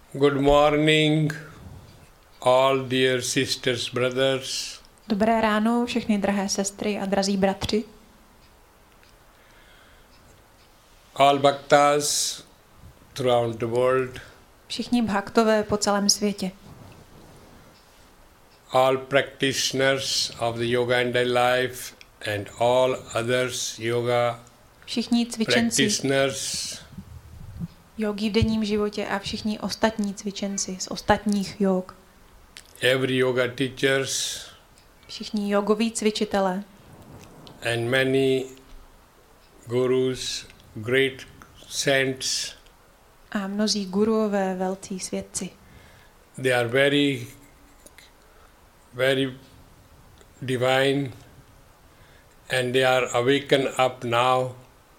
Good morning, all dear sisters, brothers. Dobré ráno, všechny drahé sestry a drazí bratři. All bhaktas throughout the world. Všichni bhaktové po celém světě. All practitioners of the yoga and daily life and all others yoga Všichni cvičenci practitioners. jogy v denním životě a všichni ostatní cvičenci z ostatních jog. Every yoga teachers Všichni jogoví cvičitelé and many gurus, great saints. a mnozí guruové, velcí svědci. They are very, very divine and they are awakened up now.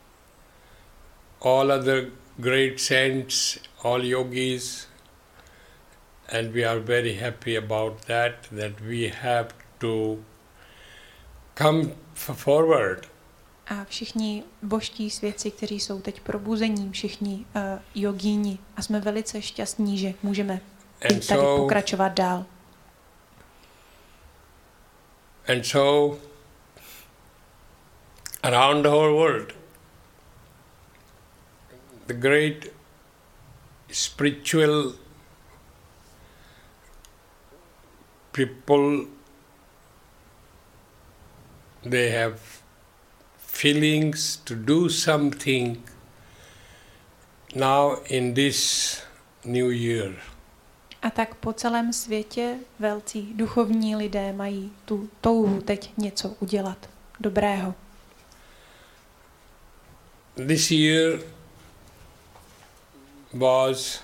All other great saints, all yogis, and we are very happy about that we have to come forward. A všichni božtí svědci, kteří jsou teď probuzení, všichni jogíni. A jsme velice šťastní, že můžeme tady pokračovat dál. And so, around the whole world, the great spiritual people, they have feelings to do something now in this new year. A tak po celém světě velcí duchovní lidé mají tu touhu teď něco udělat dobrého. This year was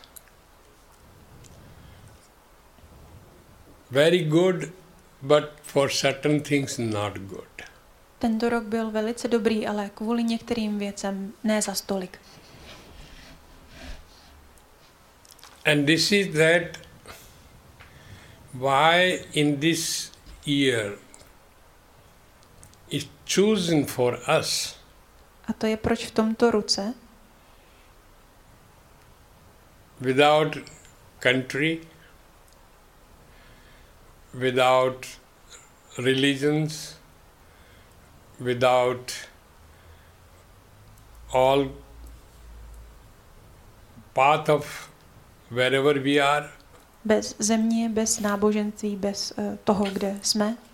very good, but for certain things not good. Tento rok byl velice dobrý, ale kvůli některým věcem ne zas tolik. And this is that why in this year is chosen for us. A to je proč v tomto roce Without country, without religions, without all path of wherever we are, bez země, bez náboženství, bez toho, kde jsme,